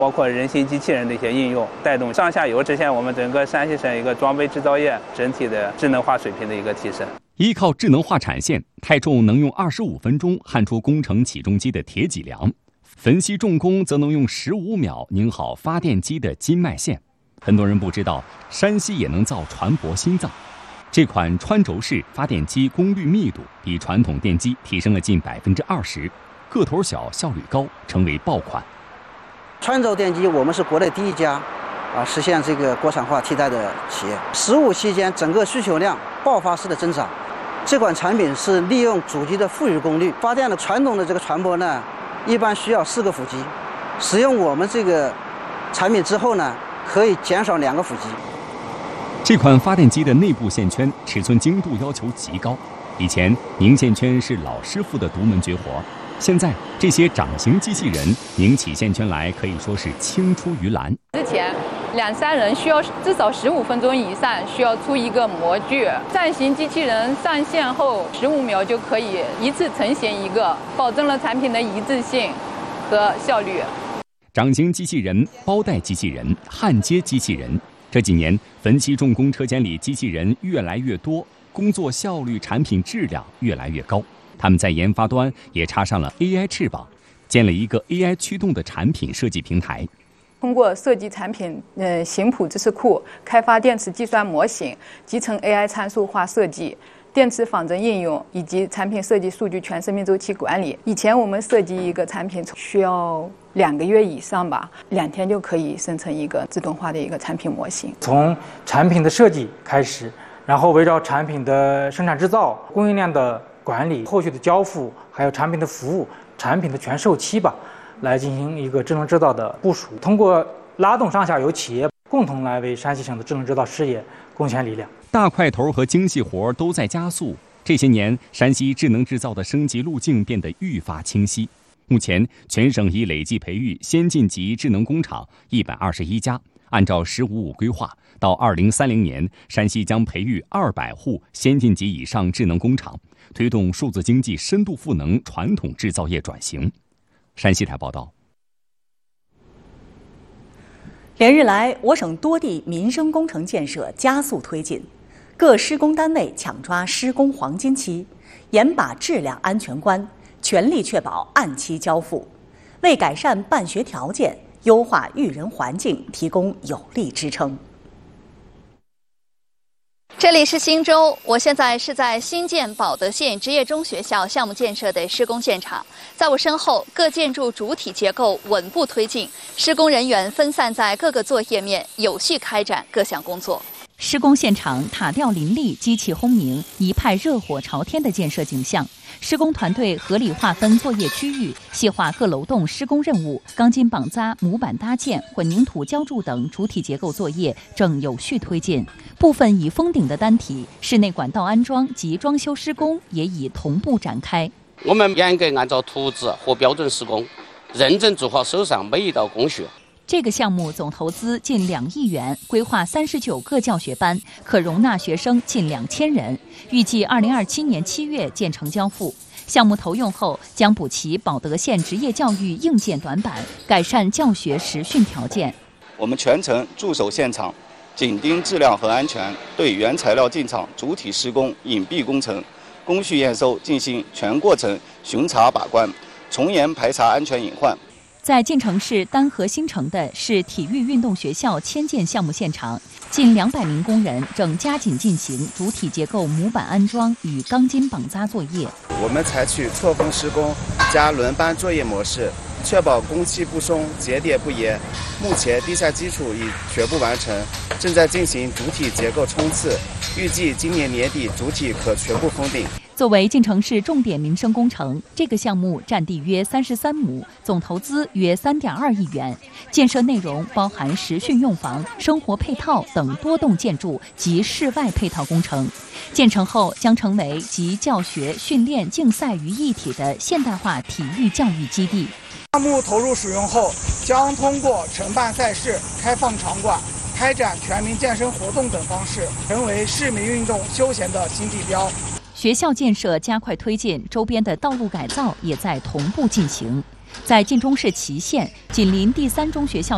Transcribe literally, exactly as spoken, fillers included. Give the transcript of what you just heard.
包括人形机器人的一些应用，带动上下游实现我们整个山西省一个装备制造业整体的智能化水平的一个提升。 依靠智能化产线，太重能用二十五分钟焊出工程起重机的铁脊梁，汾西重工则能用十五秒拧好发电机的筋脉线。很多人不知道，山西也能造船舶心脏。这款穿轴式发电机功率密度比传统电机提升了近百分之二十，个头小，效率高，成为爆款。 穿轴电机，我们是国内第一家啊实现这个国产化替代的企业。十五期间，整个需求量爆发式的增长。这款产品是利用主机的富余功率发电的。传统的这个船舶呢，一般需要四个辅机，使用我们这个产品之后呢，可以减少两个辅机。 这款发电机的内部线圈尺寸精度要求极高，以前拧线圈是老师傅的独门绝活，现在这些掌型机器人拧起线圈来可以说是青出于蓝。 之前两三人需要至少十五分钟以上，需要出一个模具。站型机器人上线后十五秒就可以一次成型一个，保证了产品的一致性和效率。 掌型机器人、包带机器人、焊接机器人，这几年汾西重工车间里机器人越来越多，工作效率、产品质量越来越高。他们在研发端也插上了 A I 翅膀，建了一个 A I 驱动的产品设计平台。 通过设计产品呃型谱知识库，开发电池计算模型，集成 A I 参数化设计、电池仿真应用以及产品设计数据全生命周期管理。以前我们设计一个产品需要两个月以上吧，两天就可以生成一个自动化的一个产品模型。 从产品的设计开始，然后围绕产品的生产制造、供应链的管理、后续的交付，还有产品的服务、产品的全售期吧，来进行一个智能制造的部署。通过拉动上下游企业共同来为山西省的智能制造事业贡献力量。 大块头和精细活都在加速。这些年，山西智能制造的升级路径变得愈发清晰。目前，全省已累计培育先进级智能工厂一百二十一家。按照“十五五”规划，到二零三零年，山西将培育二百户先进级以上智能工厂，推动数字经济深度赋能传统制造业转型。山西台报道。 连日来，我省多地民生工程建设加速推进，各施工单位抢抓施工黄金期，严把质量安全关，全力确保按期交付，为改善办学条件、优化育人环境提供有力支撑。 这里是忻州，我现在是在新建保德县职业中学校项目建设的施工现场，在我身后，各建筑主体结构稳步推进，施工人员分散在各个作业面，有序开展各项工作。 施工现场塔吊林立，机器轰鸣，一派热火朝天的建设景象。施工团队合理划分作业区域，细化各楼栋施工任务，钢筋绑扎、模板搭建、混凝土浇筑等主体结构作业正有序推进。部分已封顶的单体室内管道安装及装修施工也已同步展开。 我们严格按照图纸和标准施工，认真做好手上每一道工序。 这个项目总投资近两亿元，规划三十九个教学班，可容纳学生近两千人，预计二零二七年七月建成交付。项目投用后，将补齐保德县职业教育硬件短板，改善教学实训条件。 我们全程驻守现场，紧盯质量和安全，对原材料进场、主体施工、隐蔽工程、工序验收进行全过程巡查把关，从严排查安全隐患。 在晋城市丹河新城的是体育运动学校迁建项目现场，近两百名工人正加紧进行主体结构模板安装与钢筋绑扎作业。 我们采取错峰施工加轮班作业模式，确保工期不松、节点不延。目前地下基础已全部完成，正在进行主体结构冲刺，预计今年年底主体可全部封顶。 作为晋城市重点民生工程，这个项目占地约三十三亩，总投资约三点二亿元。建设内容包含实训用房、生活配套等多栋建筑及室外配套工程。建成后将成为集教学、训练、竞赛于一体的现代化体育教育基地。 项目投入使用后，将通过承办赛事、开放场馆、开展全民健身活动等方式，成为市民运动休闲的新地标。 学校建设加快推进，周边的道路改造也在同步进行。在晋中市祁县，紧邻第三中学校